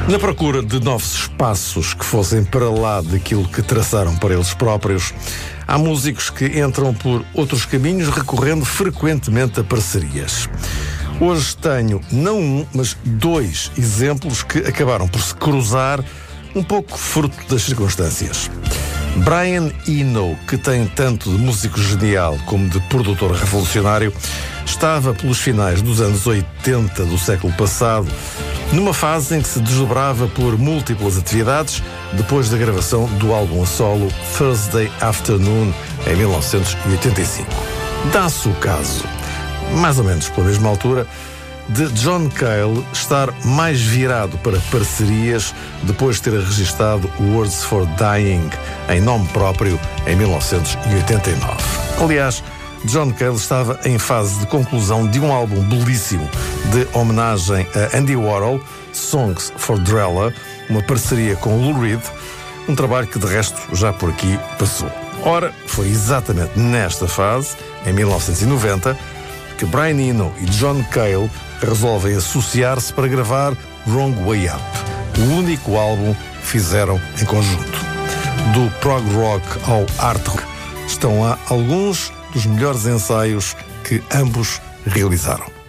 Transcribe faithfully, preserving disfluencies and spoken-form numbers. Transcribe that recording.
Na procura de novos espaços que fossem para lá daquilo que traçaram para eles próprios, há músicos que entram por outros caminhos, recorrendo frequentemente a parcerias. Hoje tenho não um, mas dois exemplos que acabaram por se cruzar, um pouco fruto das circunstâncias. Brian Eno, que tem tanto de músico genial como de produtor revolucionário, estava pelos finais dos anos oitenta do século passado, numa fase em que se desdobrava por múltiplas atividades, depois da gravação do álbum a solo Thursday Afternoon, em mil novecentos e oitenta e cinco. Dá-se o caso, mais ou menos pela mesma altura, de John Cale estar mais virado para parcerias depois de ter registado Words for Dying em nome próprio em mil novecentos e oitenta e nove. Aliás, John Cale estava em fase de conclusão de um álbum belíssimo de homenagem a Andy Warhol, Songs for Drella, uma parceria com Lou Reed, um trabalho que de resto já por aqui passou. Ora, foi exatamente nesta fase, em mil novecentos e noventa, que Brian Eno e John Cale resolvem associar-se para gravar Wrong Way Up, o único álbum que fizeram em conjunto. Do prog rock ao art rock, estão lá alguns dos melhores ensaios que ambos realizaram.